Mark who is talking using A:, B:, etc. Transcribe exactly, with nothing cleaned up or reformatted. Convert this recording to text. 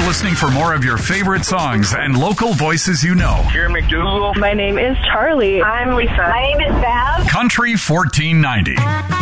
A: listening for more of your favorite songs and local voices you know.
B: Jeremy McDougal.
C: My name is Charlie.
D: I'm Lisa.
E: My name is Val.
A: Country fourteen ninety.